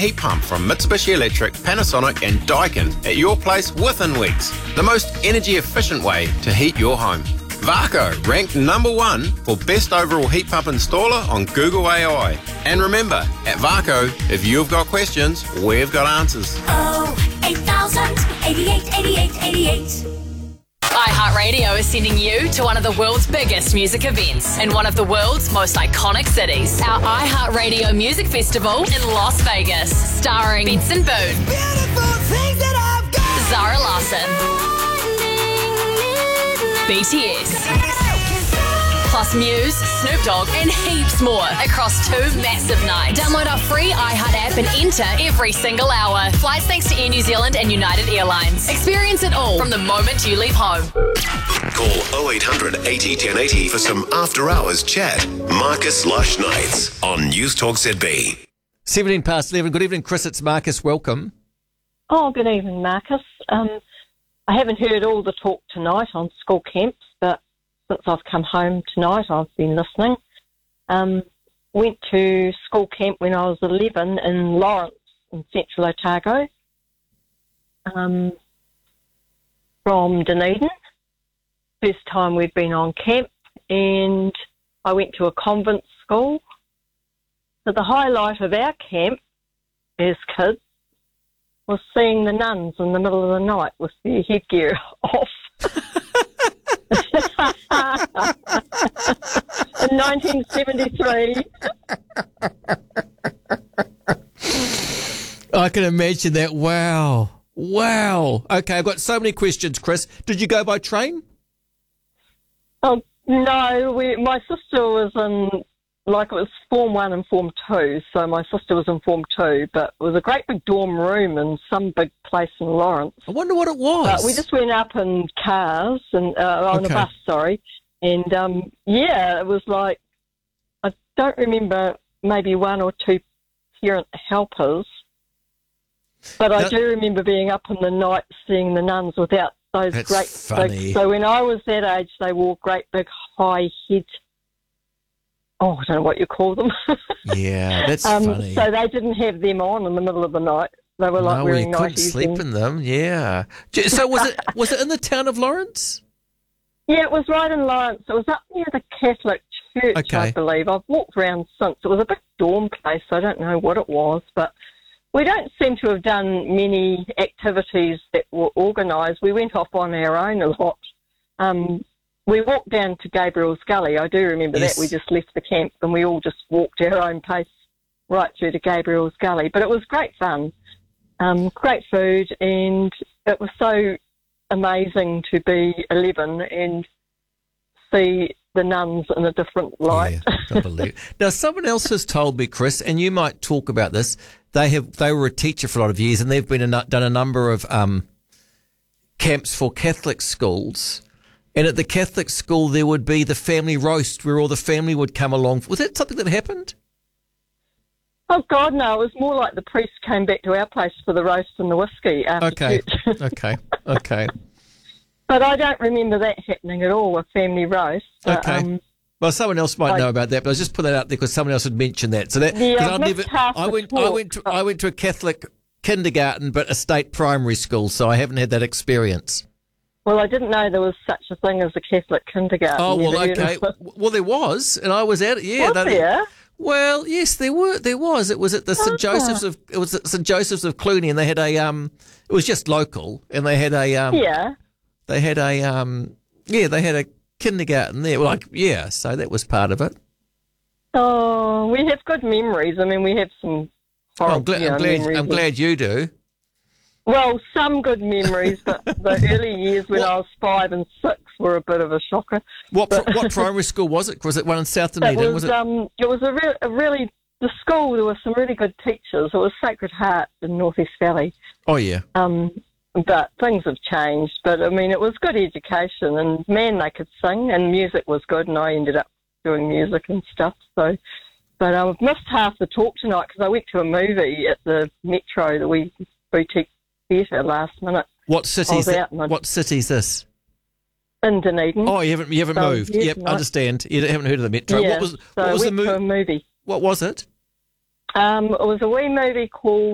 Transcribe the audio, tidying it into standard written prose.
heat pump from Mitsubishi Electric, Panasonic and Daikin at your place within weeks. The most energy efficient way to heat your home. Varco ranked number 1 for best overall heat pump installer on Google AI. And remember, at Varco, if you've got questions, we've got answers. Oh, 8000 88 88 88. iHeartRadio is sending you to one of the world's biggest music events in one of the world's most iconic cities. Our iHeartRadio Music Festival in Las Vegas, starring Benson Boone, Zara Larsson, BTS, plus Muse, Snoop Dogg, and heaps more across 2 massive nights. Download our free iHeart app and enter every single hour. Flights thanks to Air New Zealand and United Airlines. Experience it all from the moment you leave home. Call 0800 80 1080 for some after-hours chat. Marcus Lush Nights on News Talk ZB. 17 past 11. Good evening, Chris. It's Marcus. Welcome. Oh, good evening, Marcus. I haven't heard all the talk tonight on school camps, but since I've come home tonight, I've been listening. Went to school camp when I was 11 in Lawrence in Central Otago, from Dunedin. First time we'd been on camp, and I went to a convent school. So the highlight of our camp as kids was seeing the nuns in the middle of the night with their headgear off. In 1973. I can imagine that. Wow. Okay, I've got so many questions, Chris. Did you go by train? Oh, no. My sister was in, it was Form 1 and Form 2, so my sister was in Form 2, but it was a great big dorm room in some big place in Lawrence. I wonder what it was. We just went up in cars, and on a bus, sorry. And, it was like, I don't remember, maybe 1 or 2 parent helpers, but I do remember being up in the night seeing the nuns without those big... So when I was that age, they wore great big high head... Oh, I don't know what you call them. Yeah, that's funny. So they didn't have them on in the middle of the night. They were wearing nighties. Couldn't sleep in them, yeah. So was it in the town of Lawrence? Yeah, it was right in Lawrence. It was up near the Catholic Church, I believe. I've walked around since. It was a big dorm place. I don't know what it was, but we don't seem to have done many activities that were organised. We went off on our own a lot. We walked down to Gabriel's Gully. I do remember that. We just left the camp and we all just walked our own pace right through to Gabriel's Gully. But it was great fun, great food, and it was so amazing to be 11 and see the nuns in a different light. Yeah, I believe it. Now, someone else has told me, Chris, and you might talk about this. They were a teacher for a lot of years, and they've done a number of camps for Catholic schools. And at the Catholic school, there would be the family roast where all the family would come along. Was that something that happened? Oh, God, no. It was more like the priest came back to our place for the roast and the whiskey after church. Okay. But I don't remember that happening at all, a family roast. Okay. Well, someone else might know about that, but I was just put that out there because someone else had mentioned that. So that I went to a Catholic kindergarten, but a state primary school, so I haven't had that experience. Well, I didn't know there was such a thing as a Catholic kindergarten. Oh, well, okay. Well, there was, and I was at it. Yeah, was there? Well, yes, there was. It was at the St Joseph's of Cluny, and they had a it was just local, and they had a they had a kindergarten there. So that was part of it. Oh, we have good memories. I mean, we have some horrible memories. I'm glad you do. Well, some good memories, but the early years when I was 5 and 6 were a bit of a shocker. What primary school was it? Was it one in South Dunedin? It was a really the school. There were some really good teachers. It was Sacred Heart in North East Valley. Oh yeah. But things have changed. But I mean, it was good education, and man, they could sing, and music was good, and I ended up doing music and stuff. So, but I've missed half the talk tonight because I went to a movie at the Metro, the wee boutique theatre last minute. What city's this? In Dunedin. Oh, you haven't moved. Yep, understand. You haven't heard of the Metro. Yeah, What was the movie? To a movie. What was it? It was a wee movie called